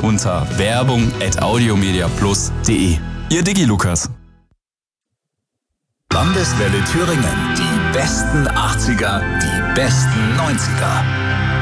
unter werbung@audiomediaplus.de. Ihr Digi Lukas. Landeswelle Thüringen. Die besten 80er, die besten 90er.